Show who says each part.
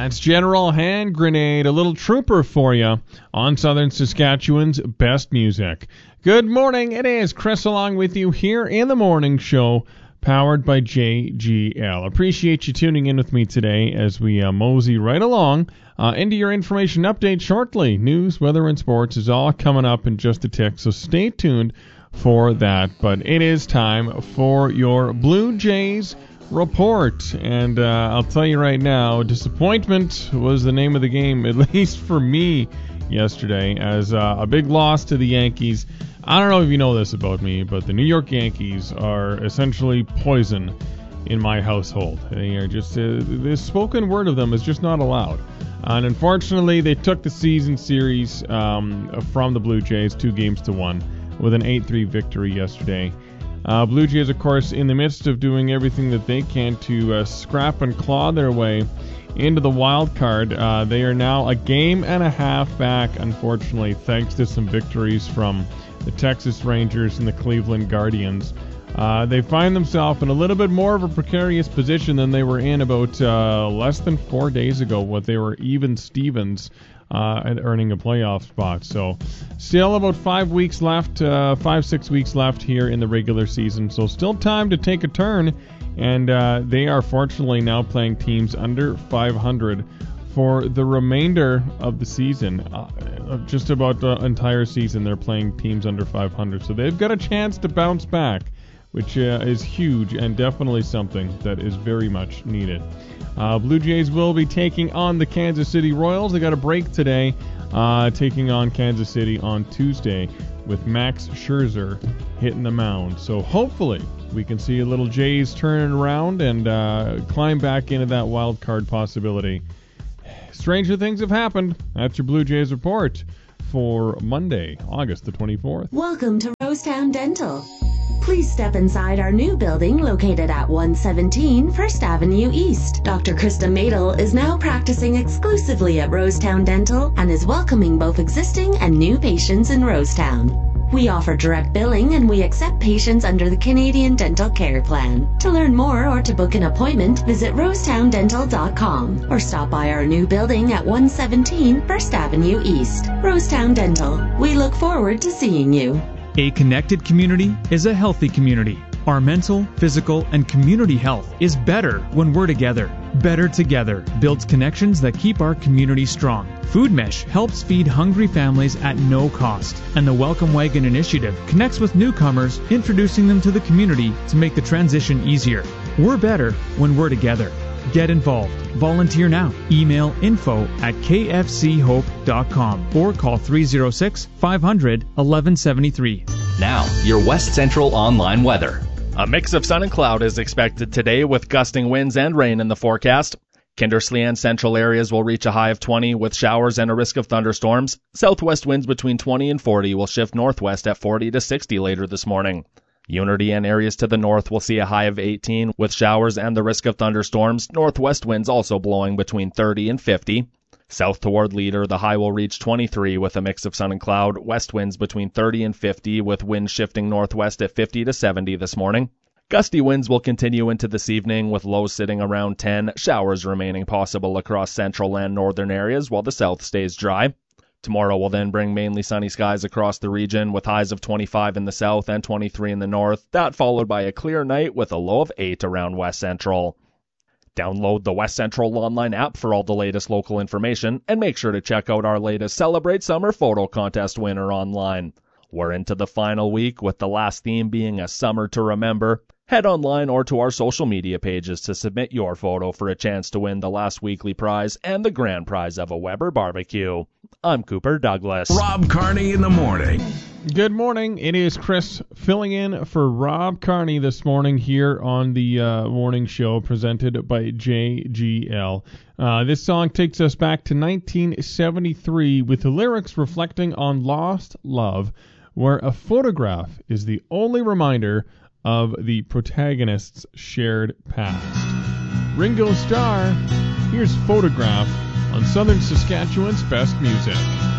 Speaker 1: That's General Hand Grenade, a little trooper for you on Southern Saskatchewan's best music. Good morning, it is Chris along with you here in the morning show, powered by JGL. Appreciate you tuning in with me today as we mosey right along into your information update shortly. News, weather, and sports is all coming up in just a tick, so stay tuned for that. But it is time for your Blue Jays report, and I'll tell you right now, disappointment was the name of the game, at least for me yesterday, as a big loss to the Yankees. I don't know if you know this about me, but the New York Yankees are essentially poison in my household. They are just the spoken word of them is just not allowed, and unfortunately they took the season series from the Blue Jays 2-1 with an 8-3 victory yesterday. Blue Jays, of course, in the midst of doing everything that they can to scrap and claw their way into the wild card. They are now a game and a half back, unfortunately, thanks to some victories from the Texas Rangers and the Cleveland Guardians. They find themselves in a little bit more of a precarious position than they were in about less than 4 days ago, when they were even Stevens and earning a playoff spot. So still about 5 weeks left, 5-6 weeks left here in the regular season. So still time to take a turn. And they are fortunately now playing teams under 500 for the remainder of the season. Just about the entire season they're playing teams under 500. So they've got a chance to bounce back, which is huge and definitely something that is very much needed. Blue Jays will be taking on the Kansas City Royals. They got a break today, taking on Kansas City on Tuesday with Max Scherzer hitting the mound. So hopefully we can see a little Jays turning around and climb back into that wild card possibility. Stranger things have happened. That's your Blue Jays report for Monday, August the 24th.
Speaker 2: Welcome to Rosetown Dental. Please step inside our new building located at 117 First Avenue East. Dr. Krista Madel is now practicing exclusively at Rosetown Dental and is welcoming both existing and new patients in Rosetown. We offer direct billing and we accept patients under the Canadian Dental Care Plan. To learn more or to book an appointment, visit rosetowndental.com or stop by our new building at 117 First Avenue East. Rosetown Dental. We look forward to seeing you.
Speaker 3: A connected community is a healthy community. Our mental, physical, and community health is better when we're together. Better Together builds connections that keep our community strong. Food Mesh helps feed hungry families at no cost. And the Welcome Wagon Initiative connects with newcomers, introducing them to the community to make the transition easier. We're better when we're together. Get involved. Volunteer now. Email info@kfchope.com or call 306-500-1173.
Speaker 4: Now, your West Central online weather. A mix of sun and cloud is expected today with gusting winds and rain in the forecast. Kindersley and central areas will reach a high of 20 with showers and a risk of thunderstorms. Southwest winds between 20 and 40 will shift northwest at 40 to 60 later this morning. Unity and areas to the north will see a high of 18 with showers and the risk of thunderstorms. Northwest winds also blowing between 30 and 50. South toward Leader, the high will reach 23 with a mix of sun and cloud. West winds between 30 and 50 with winds shifting northwest at 50 to 70 this morning. Gusty winds will continue into this evening with lows sitting around 10. Showers remaining possible across central and northern areas while the south stays dry. Tomorrow will then bring mainly sunny skies across the region with highs of 25 in the south and 23 in the north. That followed by a clear night with a low of 8 around West Central. Download the West Central online app for all the latest local information and make sure to check out our latest Celebrate Summer Photo Contest winner online. We're into the final week with the last theme being a summer to remember. Head online or to our social media pages to submit your photo for a chance to win the last weekly prize and the grand prize of a Weber barbecue. I'm Cooper Douglas.
Speaker 5: Rob Carney in the morning.
Speaker 1: Good morning. It is Chris filling in for Rob Carney this morning here on the morning show presented by JGL. This song takes us back to 1973 with the lyrics reflecting on lost love, where a photograph is the only reminder of the protagonist's shared past. Ringo Starr, here's Photograph on Southern Saskatchewan's best music.